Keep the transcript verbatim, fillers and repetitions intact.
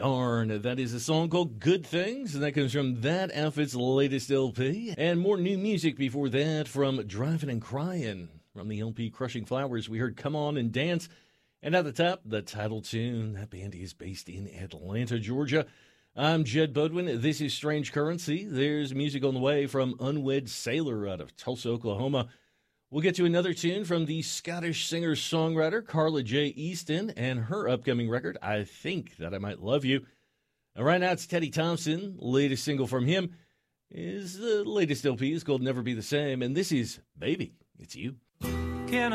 Yarn. That is a song called Good Things, and that comes from that outfit's latest L P. And more new music before that from Driving and Crying. From the L P Crushing Flowers, we heard Come On and Dance. And at the top, the title tune. That band is based in Atlanta, Georgia. I'm Jed Bodwin. This is Strange Currency. There's music on the way from Unwed Sailor out of Tulsa, Oklahoma. We'll get to another tune from the Scottish singer-songwriter Carla J. Easton and her upcoming record, I Think That I Might Love You. And right now it's Teddy Thompson. Latest single from him is the latest L P. It's called Never Be the Same. And this is Baby, It's You.